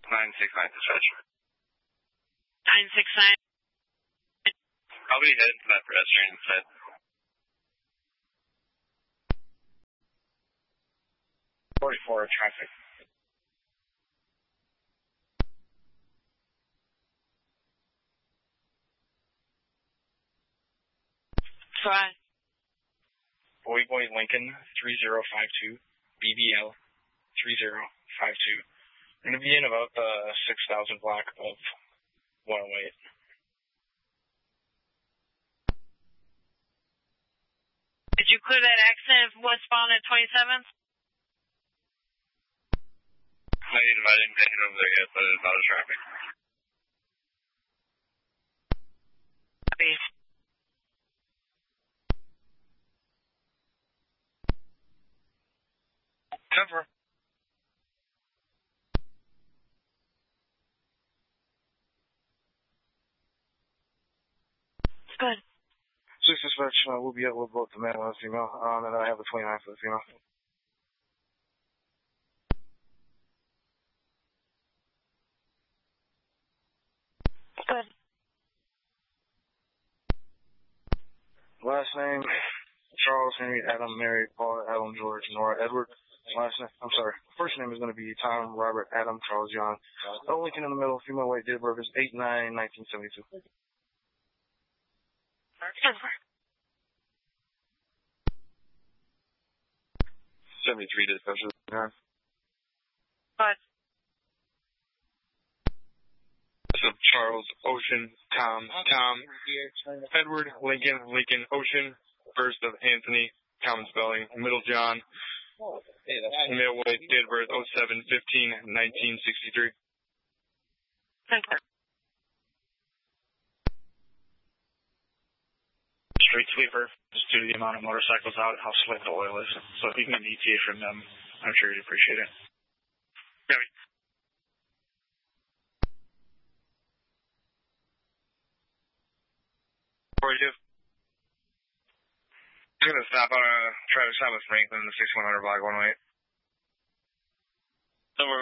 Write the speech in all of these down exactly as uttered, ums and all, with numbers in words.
nine six nine dispatch. nine six nine. I'll be heading to that pedestrian instead. forty-four traffic. Fine. Boy Boy Lincoln three zero five two, B B L three zero five two. Going to be in about the six thousand block of one oh eight. Did you clear that accident westbound at twenty-seventh? I didn't make it over there yet, but it's out of traffic. Peace. Cover. Good. Six dispatch, uh, we'll be able to both the male and the female, um, and then I have the twenty-nine for the female. Good. Last name, Charles, Henry, Adam, Mary, Paul, Adam, George, Nora, Edward. Last name, I'm sorry, first name is going to be Tom, Robert, Adam, Charles, John. No Lincoln in the middle, female weight, date of birth is eight nine nineteen seventy-two. seventy-three dispatches. What? So Charles, Ocean, Tom, Tom, Edward, Lincoln, Lincoln, Ocean, first of Anthony, common spelling, middle John, male weight, date of birth oh seven fifteen nineteen sixty-three. Street sweeper, just due to the amount of motorcycles out, how slick the oil is. So if you can get an E T A from them, I'm sure you'd appreciate it. Yeah. forty-two. I'm going to stop on a Travis Thomas Franklin in the sixty-one hundred block one oh eight. Somewhere.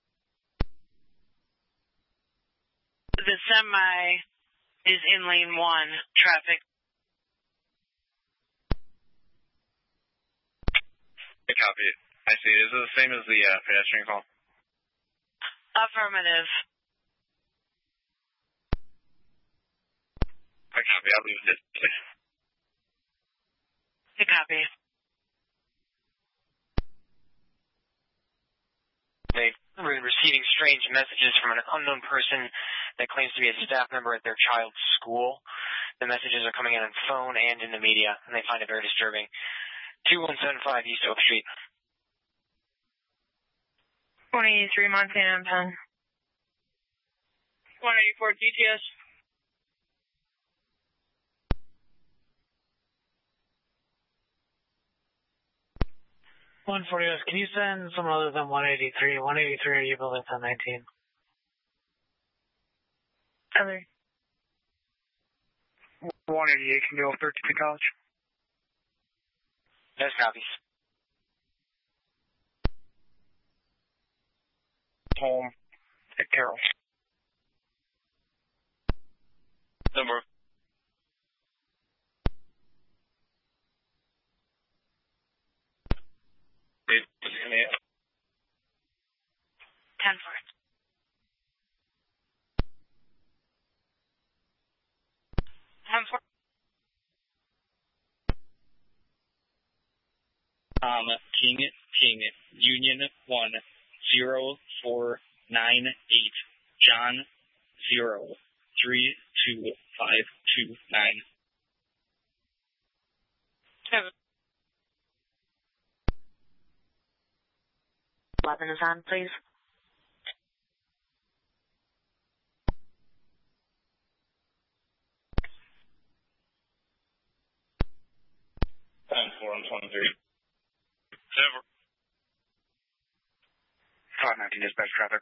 The semi is in lane one, traffic. I copy it. I see it. Is it the same as the uh, pedestrian call? Affirmative. I copy. I'll leave it. I copy. We're receiving strange messages from an unknown person that claims to be a staff member at their child's school. The messages are coming in on phone and in the media, and they find it very disturbing. two one seven five East Oak Street. one eighty-three Montana M ten. one eighty-four G T S. one forty S, can you send someone other than one eighty-three? one eighty-three, are you building ten nineteen? Other. one eighty-eight can go thirteen to college. Yes, copies. Home at Carroll. Number. ten four. ten four. Um, King, King, Union one, zero, four, nine, eight, John, zero, three, two, five, two, nine. Seven. eleven is on, please. ten four on twenty-three. Never. five nineteen dispatch traffic.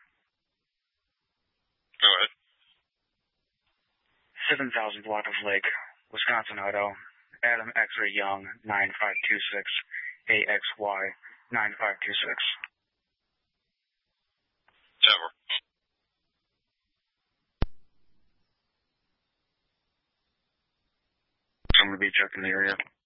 Go ahead. seven thousand block of Lake, Wisconsin Auto, Adam X-Ray Young, nine five two six, A X Y, nine five two six. Never. going to be checking the area.